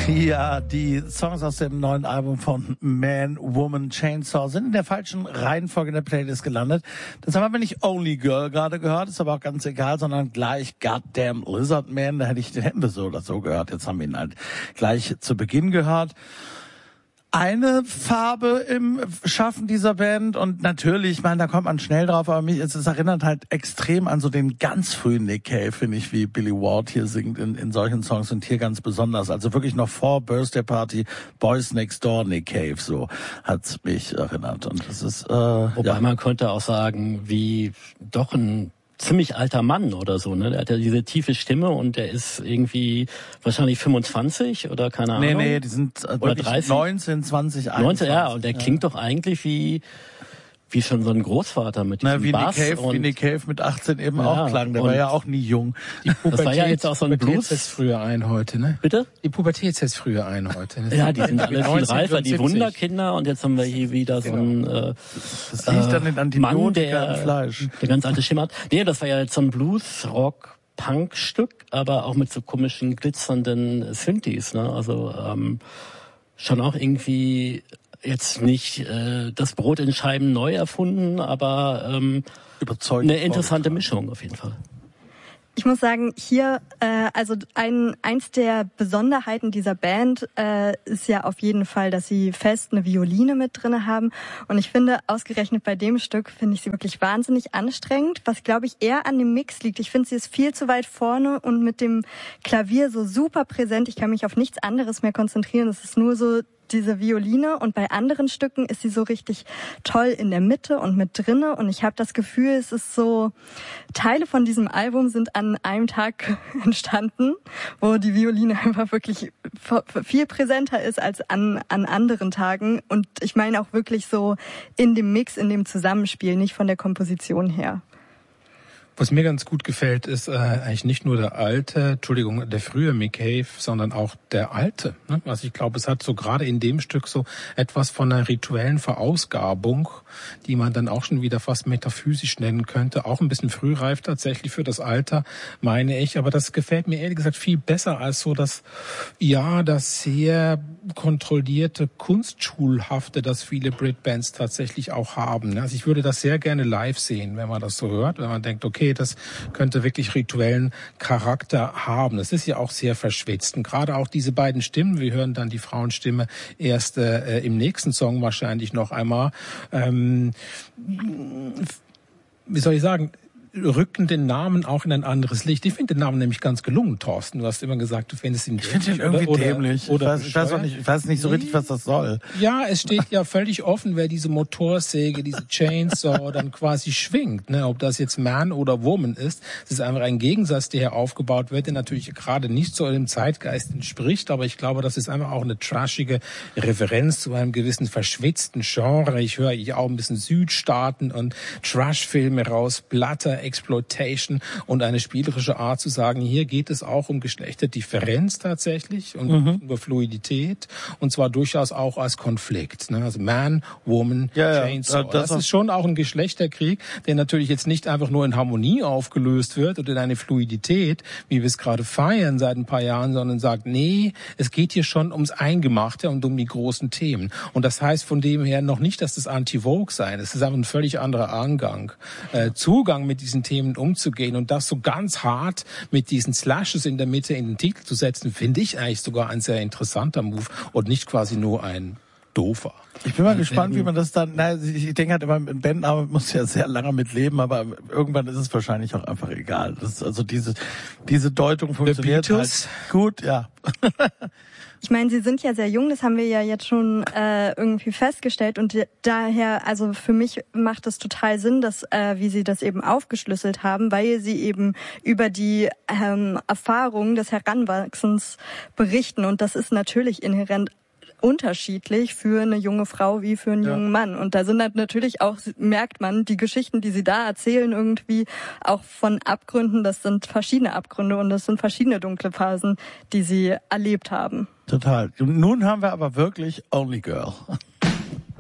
Ja, die Songs aus dem neuen Album von Man, Woman, Chainsaw sind in der falschen Reihenfolge in der Playlist gelandet. Das haben wir nicht Only Girl gerade gehört, ist aber auch ganz egal, sondern gleich Goddamn Lizard Man, da hätte ich den Hände so oder so gehört. Jetzt haben wir ihn halt gleich zu Beginn gehört. Eine Farbe im Schaffen dieser Band und natürlich, ich meine, da kommt man schnell drauf, aber es erinnert halt extrem an so den ganz frühen Nick Cave, finde ich, wie Billy Ward hier singt in solchen Songs und hier ganz besonders. Also wirklich noch vor Birthday Party, Boys Next Door, Nick Cave, so hat's mich erinnert. Und das ist, wobei man könnte auch sagen, wie doch ein ziemlich alter Mann oder so, ne? Der hat ja diese tiefe Stimme und der ist irgendwie wahrscheinlich 25 oder keine Ahnung. Nee, die sind wirklich 30? 19, 20, 21. 19, ja, und der klingt doch eigentlich wie schon so ein Großvater mit diesem Bass. Wie Nick Cave mit 18 eben auch klang. Der war ja auch nie jung. Die Pubertät, das war ja jetzt auch so ein Blues. Setzt früher ein heute, ne? Bitte? Die Pubertät setzt früher ein heute. Ne? Ja, die sind alle viel reifer, die Wunderkinder. Und jetzt haben wir hier wieder so ein das riecht dann in Antibiotika Mann, der Fleisch. Der ganz alte Stimme hat. Nee, das war ja jetzt so ein Blues-Rock-Punk-Stück, aber auch mit so komischen, glitzernden Synthes, ne? Also schon auch irgendwie jetzt nicht das Brot in Scheiben neu erfunden, aber überzeugend eine interessante Mischung auf jeden Fall. Ich muss sagen, hier, also eins der Besonderheiten dieser Band ist ja auf jeden Fall, dass sie fest eine Violine mit drinne haben. Und ich finde, ausgerechnet bei dem Stück finde ich sie wirklich wahnsinnig anstrengend, was, glaube ich, eher an dem Mix liegt. Ich finde, sie ist viel zu weit vorne und mit dem Klavier so super präsent. Ich kann mich auf nichts anderes mehr konzentrieren. Es ist nur so diese Violine, und bei anderen Stücken ist sie so richtig toll in der Mitte und mit drinne, und ich habe das Gefühl, es ist so, Teile von diesem Album sind an einem Tag entstanden, wo die Violine einfach wirklich viel präsenter ist als an anderen Tagen, und ich meine auch wirklich so in dem Mix, in dem Zusammenspiel, nicht von der Komposition her. Was mir ganz gut gefällt, ist eigentlich nicht nur der frühe Mick Cave, sondern auch der alte. Ne? Also ich glaube, es hat so gerade in dem Stück so etwas von einer rituellen Verausgabung, die man dann auch schon wieder fast metaphysisch nennen könnte. Auch ein bisschen frühreif tatsächlich für das Alter, meine ich. Aber das gefällt mir ehrlich gesagt viel besser als so das sehr kontrollierte, kunstschulhafte, das viele Britbands tatsächlich auch haben. Also ich würde das sehr gerne live sehen, wenn man das so hört, wenn man denkt, okay, das könnte wirklich rituellen Charakter haben. Das ist ja auch sehr verschwitzt. Und gerade auch diese beiden Stimmen, wir hören dann die Frauenstimme erst im nächsten Song wahrscheinlich noch einmal, wie soll ich sagen, rücken den Namen auch in ein anderes Licht. Ich finde den Namen nämlich ganz gelungen, Thorsten. Du hast immer gesagt, du findest ihn dämlich. Ich finde ihn irgendwie dämlich. Ich weiß nicht so richtig, was das soll. Ja, es steht ja völlig offen, wer diese Motorsäge, diese Chainsaw dann quasi schwingt. Ne? Ob das jetzt Man oder Woman ist. Es ist einfach ein Gegensatz, der hier aufgebaut wird, der natürlich gerade nicht so dem Zeitgeist entspricht. Aber ich glaube, das ist einfach auch eine trashige Referenz zu einem gewissen verschwitzten Genre. Ich höre hier auch ein bisschen Südstaaten und Trash-Filme raus, Blatter, Exploitation und eine spielerische Art zu sagen, hier geht es auch um Geschlechterdifferenz tatsächlich und über Fluidität, und zwar durchaus auch als Konflikt. Ne? Also Man, Woman, Chainsaw. Das ist schon auch ein Geschlechterkrieg, der natürlich jetzt nicht einfach nur in Harmonie aufgelöst wird oder in eine Fluidität, wie wir es gerade feiern seit ein paar Jahren, sondern sagt, nee, es geht hier schon ums Eingemachte und um die großen Themen. Und das heißt von dem her noch nicht, dass das Anti-Vogue sein. Es ist einfach ein völlig anderer Angang. Zugang mit diesen Themen umzugehen und das so ganz hart mit diesen Slashes in der Mitte in den Titel zu setzen, finde ich eigentlich sogar ein sehr interessanter Move und nicht quasi nur ein doofer. Ich bin mal gespannt, wie man das dann, ich denke halt immer, ein Bandname muss ja sehr lange mit leben, aber irgendwann ist es wahrscheinlich auch einfach egal. Das ist also diese Deutung funktioniert halt gut, ja. Ich meine, sie sind ja sehr jung, das haben wir ja jetzt schon irgendwie festgestellt, und daher, also für mich macht es total Sinn, dass wie sie das eben aufgeschlüsselt haben, weil sie eben über die Erfahrungen des Heranwachsens berichten, und das ist natürlich inhärent unterschiedlich für eine junge Frau wie für einen jungen Mann. Und da sind natürlich auch, merkt man, die Geschichten, die sie da erzählen, irgendwie auch von Abgründen, das sind verschiedene Abgründe und das sind verschiedene dunkle Phasen, die sie erlebt haben. Total. Nun haben wir aber wirklich Only Girl.